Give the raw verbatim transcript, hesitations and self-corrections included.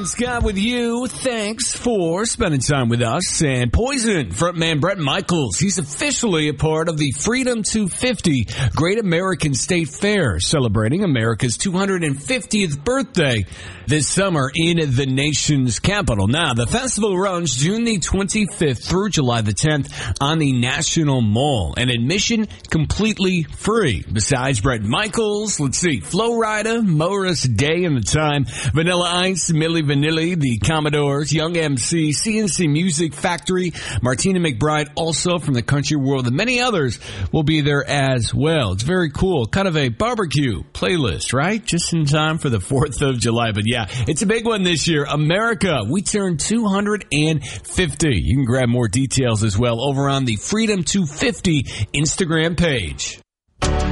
and Scott with you. Thanks for spending time with us. And Poison frontman Bret Michaels, he's officially a part of the Freedom two fifty Great American State Fair, celebrating America's two hundred fiftieth birthday this summer in the nation's capital. Now, the festival runs June the twenty-fifth through July the tenth on the National Mall, and admission completely free. Besides Bret Michaels, let's see, Flo Rida, Morris Day and the Time, Vanilla Ice, Milli Vanilli, the Commodores, Young M C, C N C Music Factory, Martina McBride, also from the country world, and many others will be there as well. It's very cool. Kind of a barbecue playlist, right? Just in time for the fourth of July. But yeah, it's a big one this year. America, we turned two hundred fifty. You can grab more details as well over on the Freedom two fifty Instagram page.